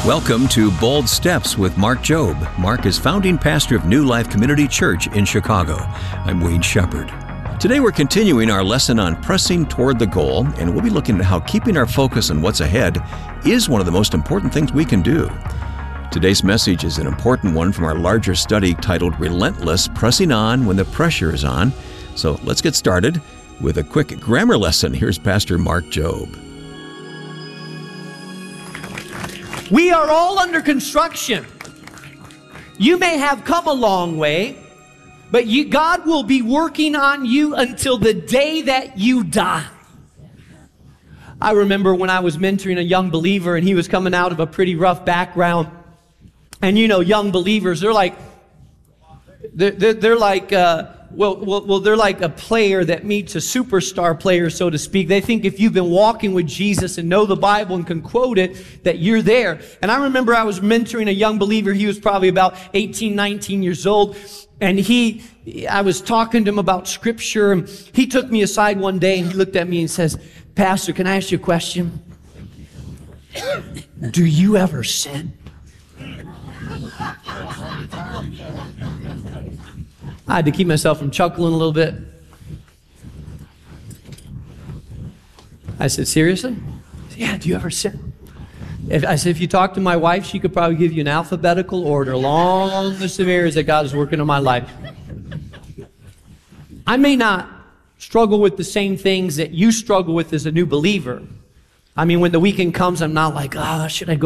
Welcome to Bold Steps with Mark Jobe. Mark is founding pastor of New Life Community Church in Chicago. I'm Wayne Shepherd. Today we're continuing our lesson on pressing toward the goal, and we'll be looking at how keeping our focus on what's ahead is one of the most important things we can do. Today's message is an important one from our larger study titled Relentless, Pressing On When the Pressure is On. So let's get started with a quick grammar lesson. Here's Pastor Mark Jobe. We are all under construction. You may have come a long way, but God will be working on you until the day that you die. I remember when I was mentoring a young believer and he was coming out of a pretty rough background. And you know, young believers, they're like they're like a player that meets a superstar player, so to speak. They think if you've been walking with Jesus and know the Bible and can quote it, that you're there. And I remember I was mentoring a young believer. He was probably about 18, 19 years old. And I was talking to him about Scripture. And he took me aside one day and he looked at me and says, "Pastor, can I ask you a question? Do you ever sin?" I had to keep myself from chuckling a little bit. I said, "Seriously?" He said, "Yeah, do you ever sin?" I said, "If you talk to my wife, she could probably give you an alphabetical order, a long list of areas that God is working in my life." I may not struggle with the same things that you struggle with as a new believer. I mean, when the weekend comes, I'm not like, should I go